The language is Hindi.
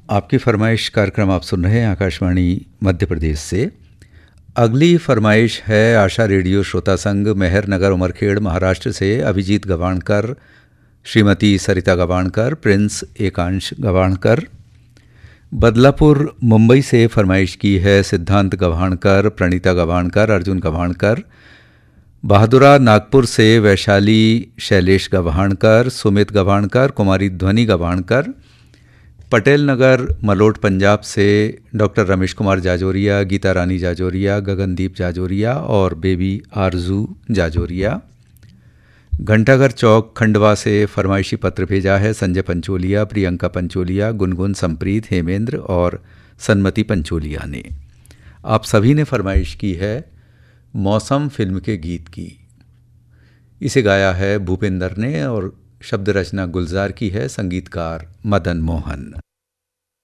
आपकी फरमाइश कार्यक्रम आप सुन रहे हैं आकाशवाणी मध्य प्रदेश से। अगली फरमाइश है आशा रेडियो श्रोता संघ मेहर नगर उमरखेड़ महाराष्ट्र से अभिजीत गवाणकर, श्रीमती सरिता गवाणकर, प्रिंस एकांश गवाणकर। बदलापुर मुंबई से फरमाइश की है सिद्धांत गवाणकर, प्रणीता गवाणकर, अर्जुन गवाणकर। बहादुरा नागपुर से वैशाली शैलेश गवाणकर, सुमित गवाणकर, कुमारी ध्वनि गवाणकर। पटेल नगर मलोट पंजाब से डॉक्टर रमेश कुमार जाजोरिया, गीता रानी जाजोरिया, गगनदीप जाजोरिया और बेबी आरजू जाजोरिया। घंटाघर चौक खंडवा से फरमाइशी पत्र भेजा है संजय पंचोलिया, प्रियंका पंचोलिया, गुनगुन, संप्रीत, हेमेंद्र और सन्मति पंचोलिया ने। आप सभी ने फरमाइश की है मौसम फिल्म के गीत की। इसे गाया है भूपेंद्र ने और शब्द रचना गुलजार की है, संगीतकार मदन मोहन।